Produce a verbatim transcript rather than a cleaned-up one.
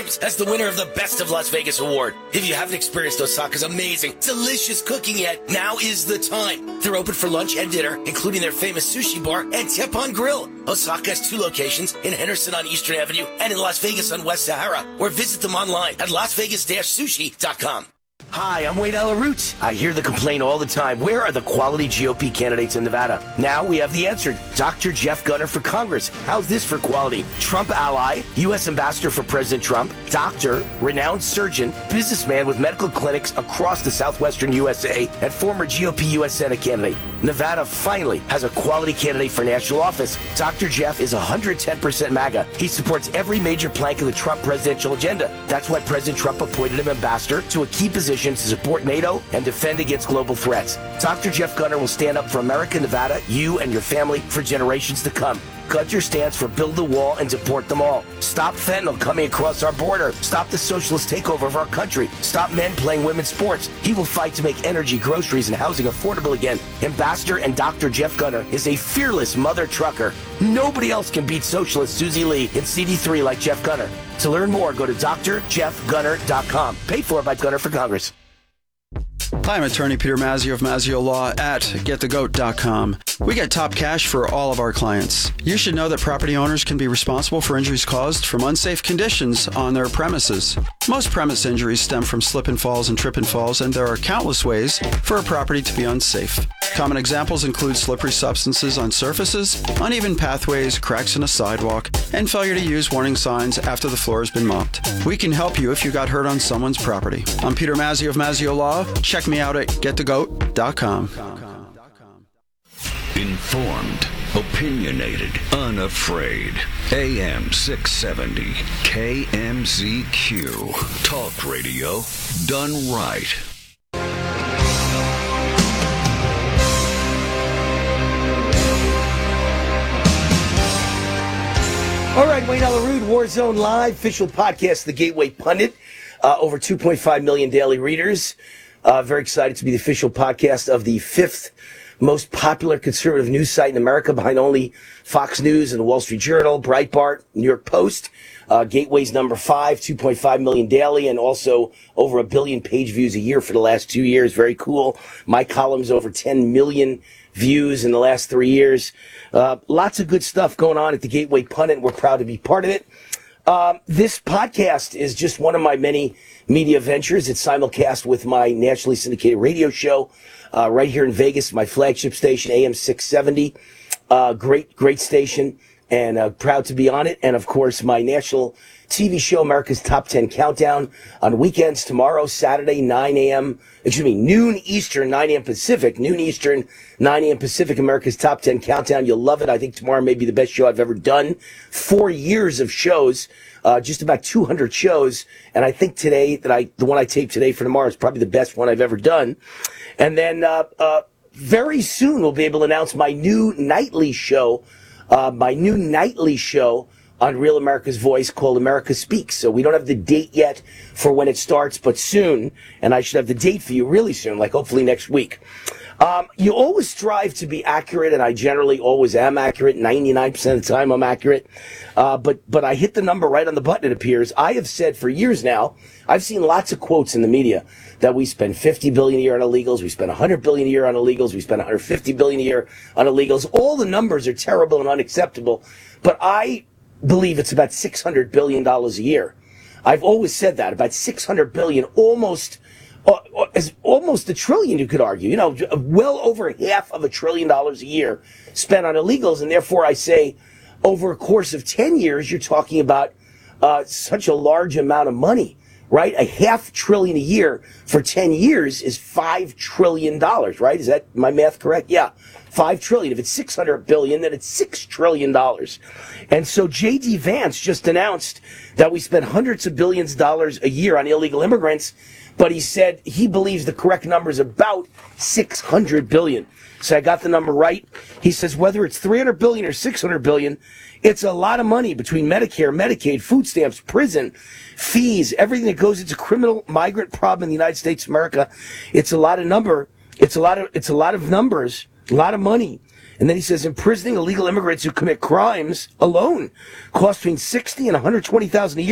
times as the winner of the Best of Las Vegas award. If you haven't experienced Osaka's amazing, delicious cooking yet, now is the time. They're open for lunch and dinner, including their famous sushi bar and Teppan Grill. Osaka has two locations, in Henderson on Eastern Avenue and in Las Vegas on West Sahara, or visit them online at las vegas dash sushi dot com. Hi, I'm Wayne Alaroot. I hear the complaint all the time. Where are the quality G O P candidates in Nevada? Now we have the answer. Doctor Jeff Gunter for Congress. How's this for quality? Trump ally, U S ambassador for President Trump, doctor, renowned surgeon, businessman with medical clinics across the southwestern U S A, and former G O P U S Senate candidate. Nevada finally has a quality candidate for national office. Doctor Jeff is one hundred ten percent MAGA. He supports every major plank of the Trump presidential agenda. That's why President Trump appointed him ambassador to a key position to support NATO and defend against global threats. Doctor Jeff Gunter will stand up for America, Nevada, you and your family for generations to come. Gunter stands for build the wall and deport them all. Stop fentanyl coming across our border. Stop the socialist takeover of our country. Stop men playing women's sports. He will fight to make energy, groceries, and housing affordable again. Ambassador and Doctor Jeff Gunter is a fearless mother trucker. Nobody else can beat socialist Susie Lee in C D three like Jeff Gunter. To learn more, go to d r jeff gunter dot com. Paid for by Gunter for Congress. Hi, I'm attorney Peter Mazzio of Mazzio Law at get the goat dot com. We get top cash for all of our clients. You should know that property owners can be responsible for injuries caused from unsafe conditions on their premises. Most premise injuries stem from slip and falls and trip and falls, and there are countless ways for a property to be unsafe. Common examples include slippery substances on surfaces, uneven pathways, cracks in a sidewalk, and failure to use warning signs after the floor has been mopped. We can help you if you got hurt on someone's property. I'm Peter Mazzio of Mazzio Law. Check me out at get the goat dot com. Informed, opinionated, unafraid. A M six seventy, K M Z Q. Talk radio done right. All right, Wayne Alaroot, Warzone Live, official podcast, The Gateway Pundit. Uh, over two point five million daily readers. Uh, very excited to be the official podcast of the fifth most popular conservative news site in America, behind only Fox News and the Wall Street Journal, Breitbart, New York Post. Uh, Gateway's number five, two point five million daily, and also over a billion page views a year for the last two years. Very cool. My column's over ten million views in the last three years. Uh, lots of good stuff going on at the Gateway Pundit. We're proud to be part of it. Um, this podcast is just one of my many media ventures. It's simulcast with my nationally syndicated radio show uh, right here in Vegas, my flagship station, A M six seventy. Uh, great, great station, and uh, proud to be on it. And, of course, my national T V show, America's Top ten Countdown, on weekends tomorrow, Saturday, nine a.m., excuse me, noon Eastern, nine a.m. Pacific, noon Eastern, nine a.m. Pacific, America's Top ten Countdown. You'll love it. I think tomorrow may be the best show I've ever done. Four years of shows, uh, just about two hundred shows, and I think today, that I, the one I taped today for tomorrow is probably the best one I've ever done. And then uh, uh, very soon we'll be able to announce my new nightly show, uh, my new nightly show, on Real America's Voice, called America Speaks. So we don't have the date yet for when it starts, but soon, and I should have the date for you really soon, like hopefully next week. Um, you always strive to be accurate, and I generally always am accurate. ninety-nine percent of the time I'm accurate. Uh, but, but I hit the number right on the button, it appears. I have said for years now, I've seen lots of quotes in the media that we spend fifty billion dollars a year on illegals, we spend one hundred billion dollars a year on illegals, we spend one hundred fifty billion dollars a year on illegals. All the numbers are terrible and unacceptable, but I believe it's about six hundred billion dollars a year. I've always said that, about six hundred billion dollars, almost uh, as almost a trillion, you could argue, you know, well over half of a trillion dollars a year spent on illegals. And therefore I say over a course of ten years, you're talking about uh, such a large amount of money, right? A half trillion a year for ten years is five trillion dollars, right? Is that my math correct? Yeah. Five trillion. If it's six hundred billion, then it's six trillion dollars. And so J D Vance just announced that we spend hundreds of billions of dollars a year on illegal immigrants, but he said he believes the correct number is about six hundred billion. So I got the number right. He says whether it's three hundred billion or six hundred billion, it's a lot of money between Medicare, Medicaid, food stamps, prison, fees, everything that goes into criminal migrant problem in the United States of America. It's a lot of number. It's a lot of, it's a lot of numbers. A lot of money. And then he says imprisoning illegal immigrants who commit crimes alone costs between sixty and one hundred twenty thousand a year.